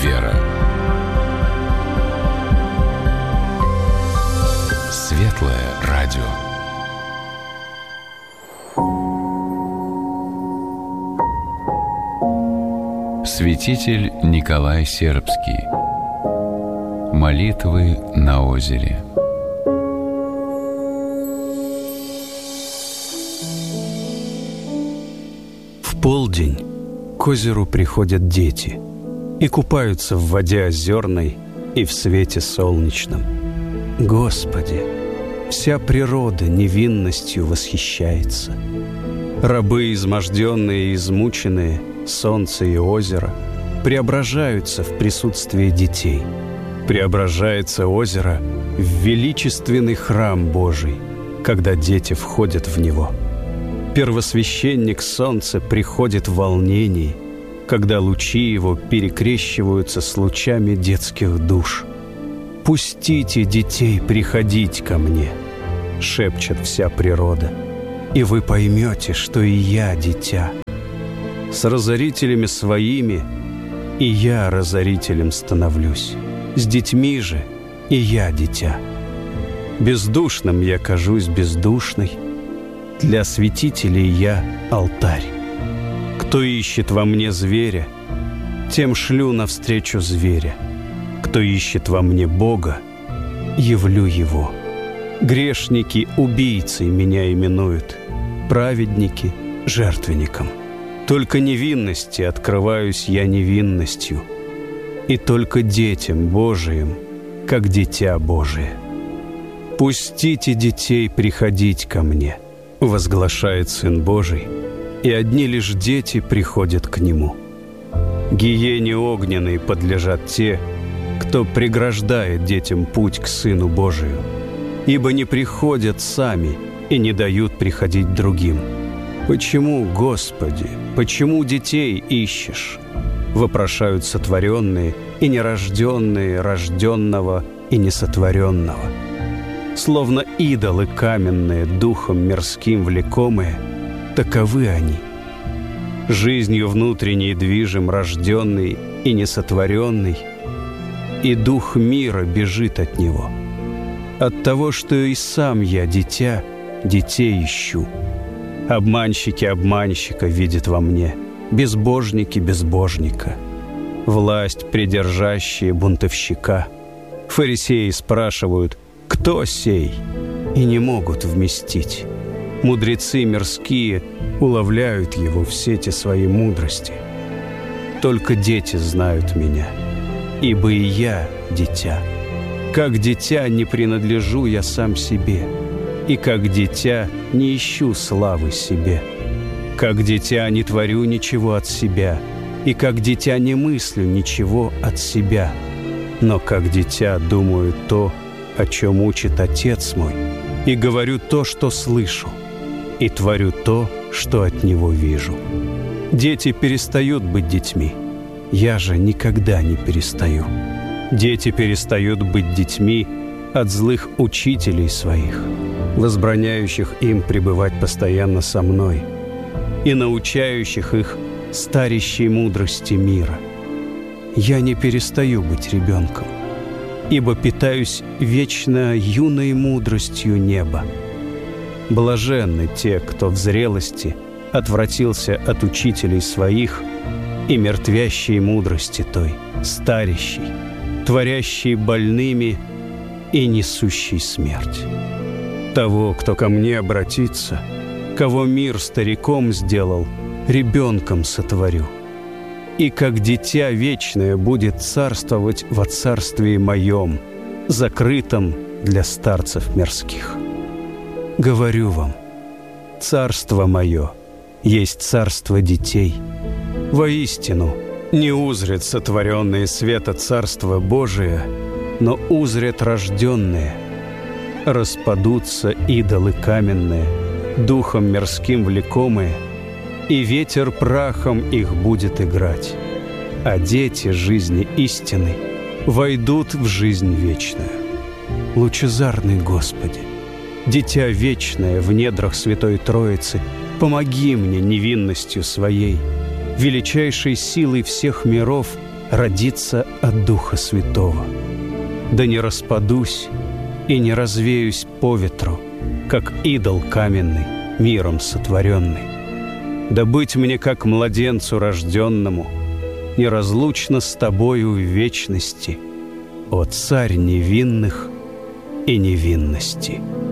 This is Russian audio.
вера. Светлое радио. Святитель Николай Сербский. Молитвы на озере. В полдень к озеру приходят дети и купаются в воде озерной и в свете солнечном. Господи, вся природа невинностью восхищается. Рабы, изможденные и измученные, солнце и озеро, преображаются в присутствии детей. Преображается озеро в величественный храм Божий, когда дети входят в него. Первосвященник солнца приходит в волнении, когда лучи его перекрещиваются с лучами детских душ. «Пустите детей приходить ко мне», — шепчет вся природа, «и вы поймете, что и я дитя. С разорителями своими и я разорителем становлюсь, с детьми же и я дитя. Бездушным я кажусь бездушной, для святителей я алтарь. Кто ищет во мне зверя, тем шлю навстречу зверя. Кто ищет во мне Бога, явлю Его. Грешники убийцей меня именуют, праведники — жертвенником. Только невинности открываюсь я невинностью, и только детям Божиим, как дитя Божие. «Пустите детей приходить ко мне», — возглашает Сын Божий, и одни лишь дети приходят к Нему. Гиене огненной подлежат те, кто преграждает детям путь к Сыну Божию, ибо не приходят сами и не дают приходить другим. «Почему, Господи, почему детей ищешь?» — вопрошают сотворенные и нерожденные рожденного и несотворенного. Словно идолы каменные, духом мирским влекомые, таковы они. Жизнью внутренней движим рожденный и несотворенный, и дух мира бежит от него. От того, что и сам я, дитя, детей ищу. Обманщики обманщика видят во мне, безбожники безбожника, власть придержащие бунтовщика. Фарисеи спрашивают: «Кто сей?» и не могут вместить. Мудрецы мирские уловляют его в сети своей мудрости. Только дети знают меня, ибо и я дитя. Как дитя не принадлежу я сам себе, и как дитя не ищу славы себе. Как дитя не творю ничего от себя, и как дитя не мыслю ничего от себя. Но как дитя думаю то, о чем учит Отец мой, и говорю то, что слышу, и творю то, что от Него вижу. Дети перестают быть детьми, я же никогда не перестаю. Дети перестают быть детьми от злых учителей своих, возбраняющих им пребывать постоянно со мной и научающих их старящей мудрости мира. Я не перестаю быть ребенком, ибо питаюсь вечно юной мудростью неба. Блаженны те, кто в зрелости отвратился от учителей своих и мертвящей мудрости той, старящей, творящей больными и несущей смерть. Того, кто ко мне обратится, кого мир стариком сделал, ребенком сотворю. И как дитя вечное будет царствовать во царствии моем, закрытом для старцев мирских. Говорю вам, царство мое есть царство детей. Воистину, не узрят сотворенные света Царство Божие, но узрят рожденные. Распадутся идолы каменные, духом мирским влекомые, и ветер прахом их будет играть. А дети жизни истинной войдут в жизнь вечную. Лучезарный Господи, Дитя вечное в недрах Святой Троицы, помоги мне невинностью своей, величайшей силой всех миров родиться от Духа Святого. Да не распадусь и не развеюсь по ветру, как идол каменный, миром сотворенный. Да быть мне, как младенцу рожденному, неразлучно с тобою в вечности, о Царь невинных и невинности.